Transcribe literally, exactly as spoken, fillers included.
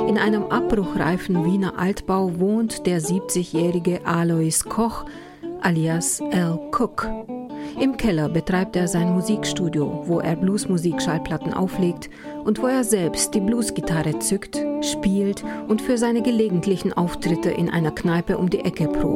In einem abbruchreifen Wiener Altbau wohnt der siebzigjährige Alois Koch, alias Al Cook. Im Keller betreibt er sein Musikstudio, wo er Bluesmusik-Schallplatten auflegt und wo er selbst die Bluesgitarre zückt, spielt und für seine gelegentlichen Auftritte in einer Kneipe um die Ecke probt.